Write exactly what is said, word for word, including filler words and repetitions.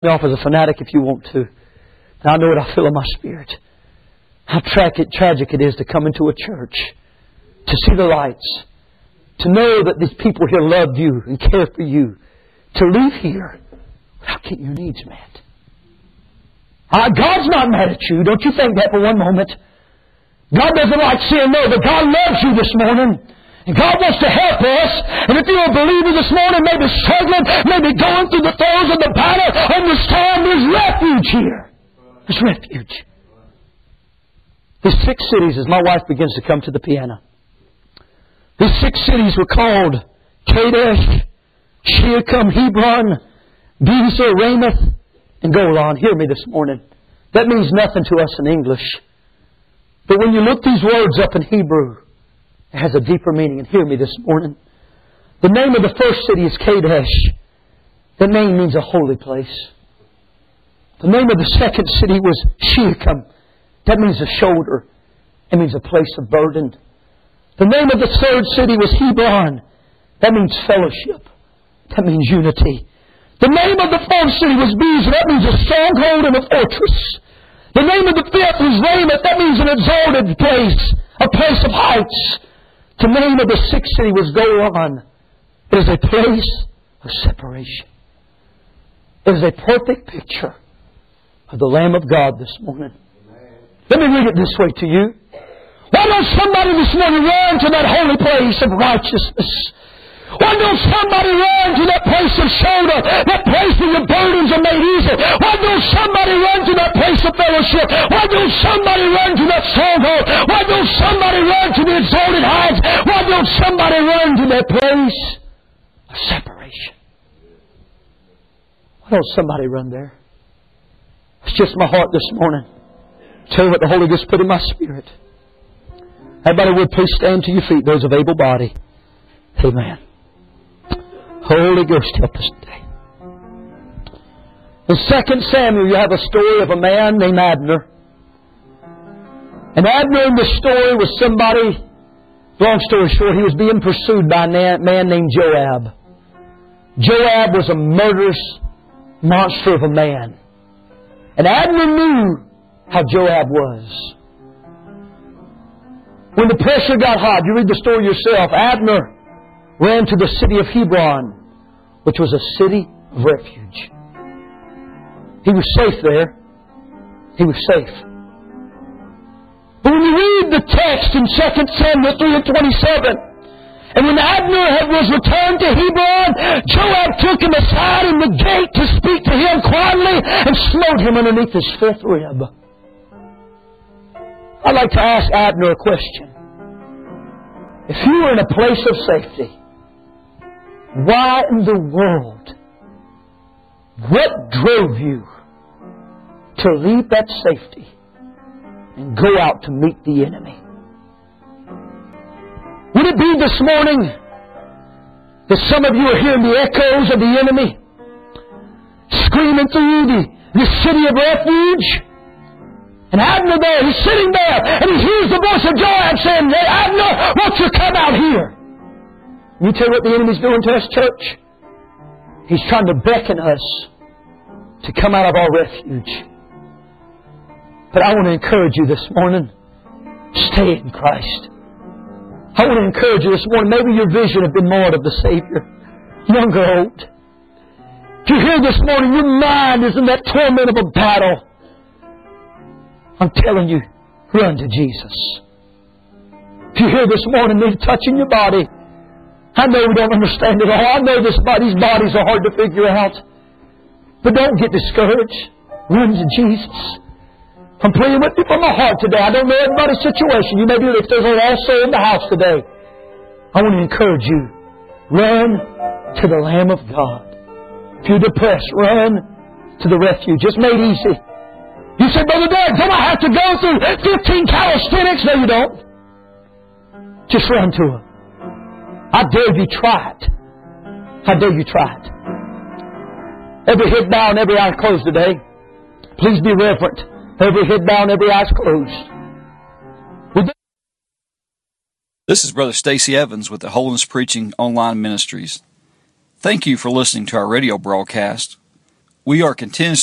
me off as a fanatic if you want to. And I know what I feel in my spirit. How tragic, tragic it is to come into a church, to see the lights, to know that these people here love you and care for you, to leave here without getting your needs met. Uh, God's not mad at you. Don't you think that for one moment. God doesn't like sin, no, but God loves you this morning. And God wants to help us. And if you're a believer this morning, maybe struggling, maybe going through the throes of the battle, understand there's refuge here. There's refuge. These six cities, as my wife begins to come to the piano, these six cities were called Kadesh, Shechem, Hebron, Bezer, Ramoth, and Golan. Hear me this morning. That means nothing to us in English. But when you look these words up in Hebrew, it has a deeper meaning. And hear me this morning. The name of the first city is Kadesh. The name means a holy place. The name of the second city was Shechem. That means a shoulder. It means a place of burden. The name of the third city was Hebron. That means fellowship. That means unity. The name of the fourth city was Bezer. That means a stronghold and a fortress. The name of the fifth was Ramoth. That means an exalted place, a place of heights. The name of the sixth city was Golan. It is a place of separation. It is a perfect picture of the Lamb of God this morning. Let me read it this way to you. Why don't somebody this morning run to that holy place of righteousness? Why don't somebody run to that place of shoulder, that place where your burdens are made easy? Why don't somebody run to that place of fellowship? Why don't somebody run to that stronghold? Why don't somebody run to the exalted heights? Why don't somebody run to that place of separation? Why don't somebody run there? It's just my heart this morning. Tell you what the Holy Ghost put in my spirit. Everybody would please stand to your feet, those of able body. Amen. Holy Ghost, help us today. In Second Samuel, you have a story of a man named Abner. And Abner in the story was somebody, long story short, he was being pursued by a man named Joab. Joab was a murderous monster of a man. And Abner knew how Joab was. When the pressure got hot, you read the story yourself, Abner ran to the city of Hebron, which was a city of refuge. He was safe there. He was safe. But when you read the text in Second Samuel three and twenty-seven, and when Abner was returned to Hebron, Joab took him aside in the gate to speak to him quietly and smote him underneath his fifth rib. I'd like to ask Abner a question. If you were in a place of safety, why in the world, what drove you to leave that safety and go out to meet the enemy? Would it be this morning that some of you are hearing the echoes of the enemy screaming through the, the city of refuge? And Abner there, he's sitting there, and he hears the voice of Joab saying, "Hey, Abner, won't you come out here?" And you tell you what the enemy's doing to us, church? He's trying to beckon us to come out of our refuge. But I want to encourage you this morning, stay in Christ. I want to encourage you this morning, maybe your vision has been marred of the Savior, young or old. If you're here this morning, your mind is in that torment of a battle. I'm telling you, run to Jesus. If you're here this morning, need touching your body. I know we don't understand it all. I know this, these bodies are hard to figure out. But don't get discouraged. Run to Jesus. I'm pleading with you from my heart today. I don't know everybody's situation. You may be if there's an also in the house today. I want to encourage you. Run to the Lamb of God. If you're depressed, run to the refuge. It's made easy. You say, "Brother Doug, don't I have to go through fifteen calisthenics?" No, you don't. Just run to Him. I dare you try it. I dare you try it. Every head bowed and every eye closed today. Please be reverent. Every head bowed and every eye closed. This is Brother Stacy Evans with the Holiness Preaching Online Ministries. Thank you for listening to our radio broadcast. we are continuously